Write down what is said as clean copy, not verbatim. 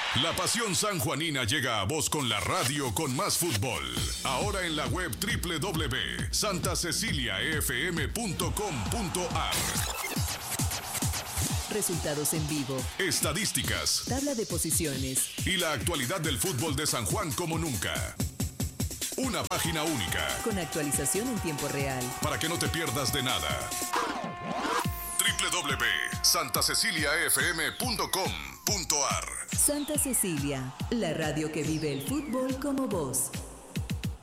La pasión sanjuanina llega a vos con la radio con más fútbol. Ahora en la web www.santaceciliafm.com.ar. Resultados en vivo, Estadísticas tabla de posiciones y la actualidad del fútbol de San Juan como nunca. Una página única con actualización en tiempo real. para que no te pierdas de nada. www.santaceciliafm.com.ar. Santa Cecilia, la radio que vive el fútbol como vos.